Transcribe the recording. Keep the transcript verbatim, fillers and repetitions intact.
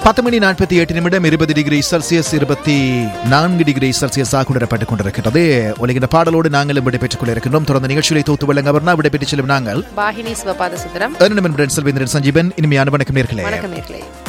பத்து மணி நாற்பத்தி எட்டு நிமிடம் இருபது டிகிரி செல்சியஸ் இருபத்தி நான்கு டிகிரி செல்சியஸாக உணரப்பட்டுக் கொண்டிருக்கிறது. ஒலிகின்ற பாடலோடு நாங்களும் விடைபெற்றுக் கொண்டிருக்கின்றோம். தொடர்ந்து நிகழ்ச்சியை தோத்து வழங்க வர்ணா விடைபெற்றுச் செல்லும் நாங்கள் வாகினி சிவபாத சுந்தரம் செல்வேந்திரன் சஞ்சீவன். இனிமையான வணக்கம் நேர்களே. வணக்கம் நேர்களே.